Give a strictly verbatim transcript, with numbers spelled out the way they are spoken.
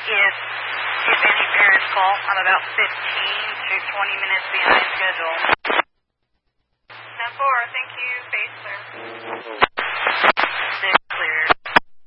if, if any parents call. I'm about fifteen to twenty minutes behind schedule. ten four, thank you, base clear.